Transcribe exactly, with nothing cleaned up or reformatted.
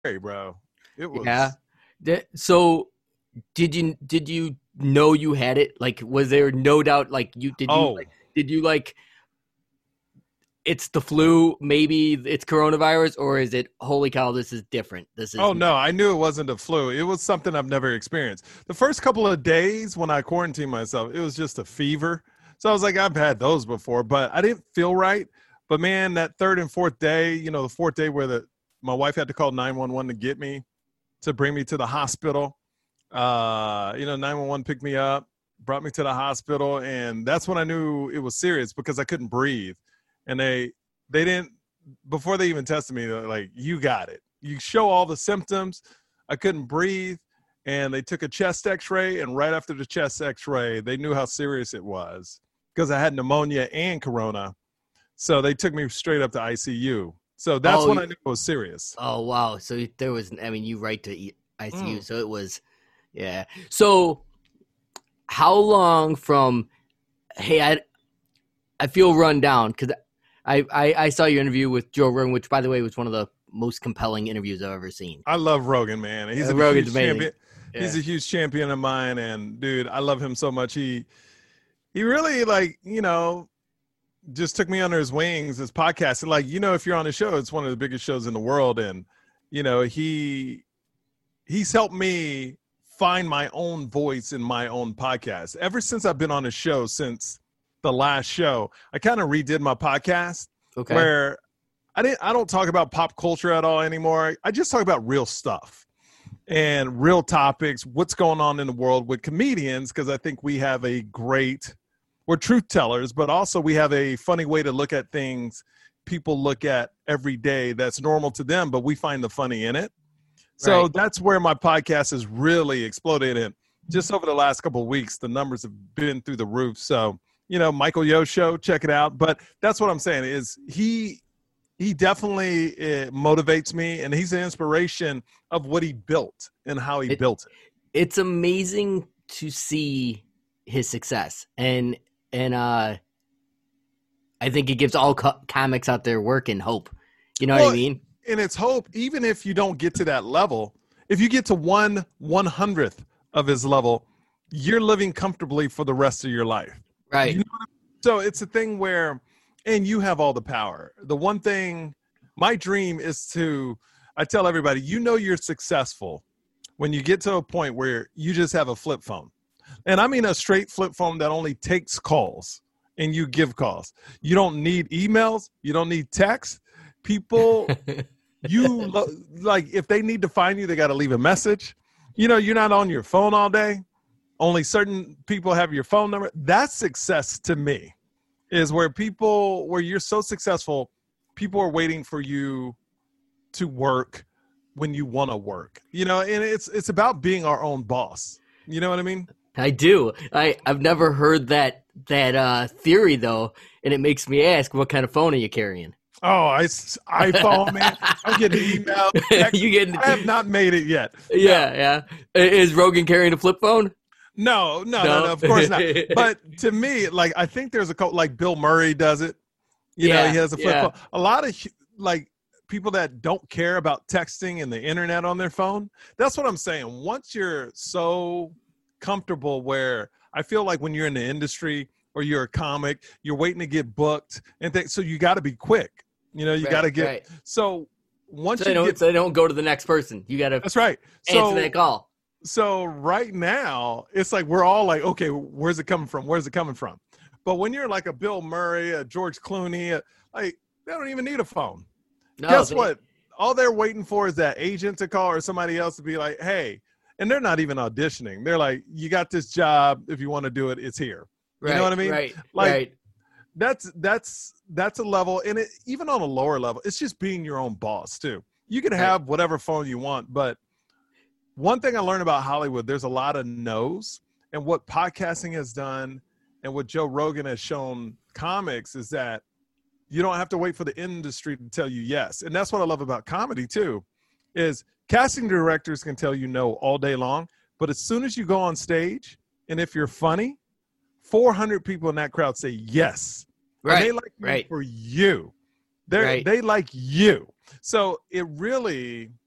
bro. It was. Yeah. That, so did you did you know you had it? Like, was there no doubt? Like, you did you Oh, like did you like? It's the flu, maybe it's coronavirus, or is it? Holy cow, this is different. This is. oh no, I knew it wasn't a flu. It was something I've never experienced. The first couple of days when I quarantined myself, it was just a fever. So I was like, I've had those before, but I didn't feel right. But man, that third and fourth day, you know, the fourth day where the my wife had to call nine one one to get me, to bring me to the hospital. Uh, you know, nine one one picked me up, brought me to the hospital, and that's when I knew it was serious because I couldn't breathe. And they they didn't, before they even tested me, they're like, you got it. You show all the symptoms. I couldn't breathe. And they took a chest x-ray, and right after the chest x-ray, they knew how serious it was because I had pneumonia and corona. So they took me straight up to I C U. So that's Oh, when you- I knew it was serious. Oh wow! So there was, I mean, you right to E- I C U, Mm. so it was, yeah. So how long from, hey, I, I feel run down because I, I I saw your interview with Joe Rogan, which by the way was one of the most compelling interviews I've ever seen. I love Rogan, man. He's Yeah, a Rogan's huge amazing. champion. He's Yeah. a huge champion of mine, and dude, I love him so much. He he really, like, you know, just took me under his wings, his podcast. And like, you know, if you're on the show, it's one of the biggest shows in the world. And, you know, he he's helped me find my own voice in my own podcast. Ever since I've been on the show, since the last show, I kind of redid my podcast Okay. where I didn't I don't talk about pop culture at all anymore. I just talk about real stuff and real topics, what's going on in the world with comedians, because I think we have a great, we're truth tellers, but also we have a funny way to look at things people look at every day that's normal to them, but we find the funny in it. So Right. that's where my podcast has really exploded. And just over the last couple of weeks, the numbers have been through the roof. So, you know, Michael Yo Show, check it out. But that's what I'm saying is he he definitely uh, motivates me, and he's an inspiration of what he built and how he It- built it. It's amazing to see his success, and and uh, I think it gives all co- comics out there work and hope. You know what I Well, mean? And it's hope, even if you don't get to that level, if you get to one one hundredth of his level, you're living comfortably for the rest of your life. Right. You know what I mean? So it's a thing where, and you have all the power. The one thing, my dream is to, I tell everybody, you know you're successful when you get to a point where you just have a flip phone. And I mean a straight flip phone that only takes calls and you give calls. You don't need emails. You don't need text. People, you lo- like, if they need to find you, they got to leave a message. You know, you're not on your phone all day. Only certain people have your phone number. That's success to me, is where people, where you're so successful, people are waiting for you to work when you want to work, you know, and it's, it's about being our own boss. You know what I mean? I do. I, I've never heard that that uh, theory though, and it makes me ask, what kind of phone are you carrying? Oh, I, iPhone, man. I'm getting emails. text. You getting? I have not made it yet. Yeah, yeah. Is Rogan carrying a flip phone? No, no, no, No? no, of course not. But to me, like, I think there's a co- like Bill Murray does it. You know, Yeah, he has a flip yeah. phone. A lot of hu- like people that don't care about texting and the internet on their phone. That's what I'm saying. Once you're so comfortable where I feel like when you're in the industry or you're a comic, you're waiting to get booked and th- so you got to be quick. You know, you Right, got to get right. so once So they you don't. get So they don't go to the next person. You got to that's right. answer So that call. so right now it's like we're all like, okay, where's it coming from? Where's it coming from? But when you're like a Bill Murray, a George Clooney, a, like they don't even need a phone. No, Guess they- what? All they're waiting for is that agent to call or somebody else to be like, hey, and they're not even auditioning. They're like, you got this job. If you want to do it, it's here. Right, You know what I mean? Right. Like, right. That's that's that's a level, and it, even on a lower level, it's just being your own boss too. You can have whatever phone you want, but one thing I learned about Hollywood, there's a lot of no's, and what podcasting has done, and what Joe Rogan has shown comics is that you don't have to wait for the industry to tell you yes, and that's what I love about comedy too, is casting directors can tell you no all day long, but as soon as you go on stage, and if you're funny, four hundred people in that crowd say yes. Right. And they like you right. for you. They Right. they like you. So it really,